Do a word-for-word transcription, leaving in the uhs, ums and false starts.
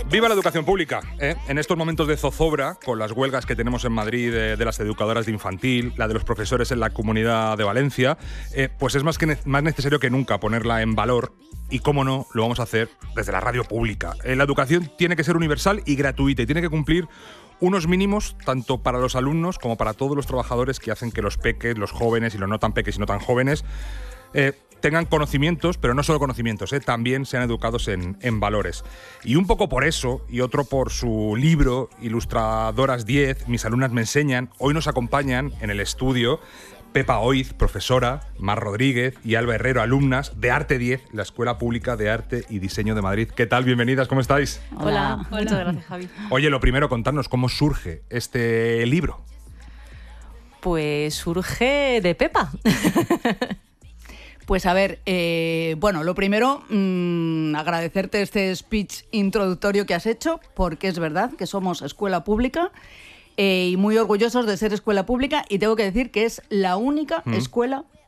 Viva la educación pública, ¿eh? En estos momentos de zozobra, con las huelgas que tenemos en Madrid de, de las educadoras de infantil, la de los profesores en la Comunidad de Valencia, eh, pues es más, que ne- más necesario que nunca ponerla en valor y, cómo no, lo vamos a hacer desde la radio pública. Eh, la educación tiene que ser universal y gratuita y tiene que cumplir unos mínimos tanto para los alumnos como para todos los trabajadores que hacen que los peques, los jóvenes y los no tan peques y no tan jóvenes eh, tengan conocimientos, pero no solo conocimientos, eh, también sean educados en, en valores. Y un poco por eso, y otro por su libro, Ilustradoras diez, Mis alumnas me enseñan, hoy nos acompañan en el estudio Pepa Oiz, profesora, Mar Rodríguez y Alba Herrero, alumnas de Arte diez, la Escuela Pública de Arte y Diseño de Madrid. ¿Qué tal? Bienvenidas, ¿cómo estáis? Hola, Hola. muchas gracias, Javi. Oye, lo primero, contarnos cómo surge este libro. Pues surge de Pepa. Pues a ver, eh, bueno, lo primero, mmm, agradecerte este speech introductorio que has hecho, porque es verdad que somos escuela pública eh, y muy orgullosos de ser escuela pública, y tengo que decir que es la única Mm. escuela